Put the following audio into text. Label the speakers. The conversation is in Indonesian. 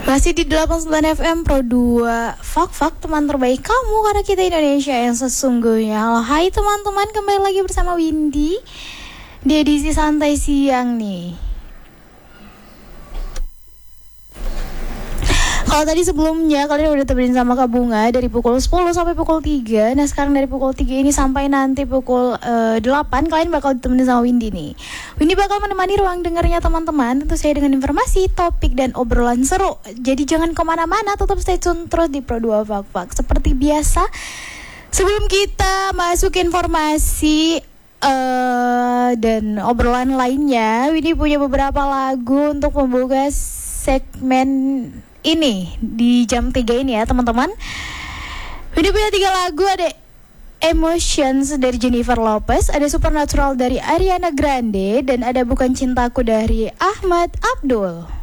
Speaker 1: Masih di 89 FM Pro 2 Fak teman terbaik kamu, karena kita Indonesia yang sesungguhnya. Halo, hai teman-teman, kembali lagi bersama Windy di edisi santai siang nih. Kalau tadi sebelumnya kalian udah temenin sama Kak Bunga dari pukul 10 sampai pukul 3. Nah sekarang dari pukul 3 ini sampai nanti pukul 8 kalian bakal ditemenin sama Windy nih. Windy bakal menemani ruang dengarnya teman-teman, tentu saya dengan informasi, topik, dan obrolan seru. Jadi jangan kemana-mana, tetap stay tune terus di Pro 2 Fak. Seperti biasa, sebelum kita masuk informasi dan obrolan lainnya, Windy punya beberapa lagu untuk membuka segmen ini di jam 3 ini ya teman-teman. Windy punya 3 lagu, ada Emotions dari Jennifer Lopez, ada Supernatural dari Ariana Grande, dan ada Bukan Cintaku dari Ahmad Abdul.